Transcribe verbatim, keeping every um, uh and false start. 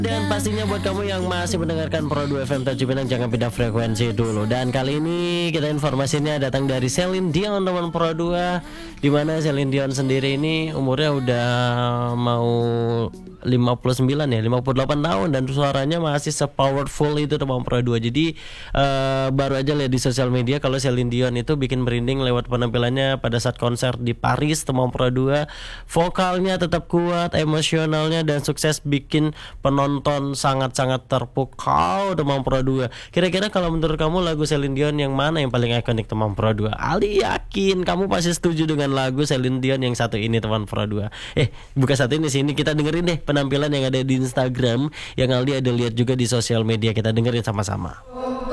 Dan pastinya buat kamu yang masih mendengarkan Pro dua F M Tanjung Pinang, jangan pindah frekuensi dulu. Dan kali ini kita informasinya datang dari Celine Dion, teman Pro dua. Dimana Celine Dion sendiri ini umurnya udah mau lima puluh sembilan ya, lima puluh delapan tahun, dan suaranya masih se-powerful itu teman Pro dua. Jadi uh, baru aja lihat di sosial media kalau Celine Dion itu bikin merinding lewat penampilannya pada saat konser di Paris teman Pro dua. Vokalnya tetap kuat, emosionalnya dan sukses bikin penonton sangat-sangat terpukau teman Pro dua. Kira-kira kalau menurut kamu lagu Celine Dion yang mana yang paling ikonik teman Pro dua? Ali yakin kamu pasti setuju dengan lagu Celine Dion yang satu ini teman Pro dua. Eh, bukan satu ini sini, kita dengerin deh penampilan yang ada di Instagram yang Aldi ada lihat juga di sosial media. Kita dengerin sama-sama.